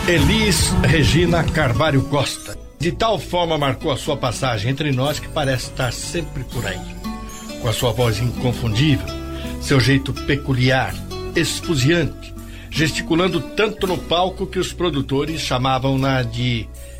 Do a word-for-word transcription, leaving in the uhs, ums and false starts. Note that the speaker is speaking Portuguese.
Elis Regina Carvalho Costa. De tal forma marcou a sua passagem entre nós que parece estar sempre por aí. Com a sua voz inconfundível, seu jeito peculiar, esfuziante, gesticulando tanto no palco que os produtores chamavam-na de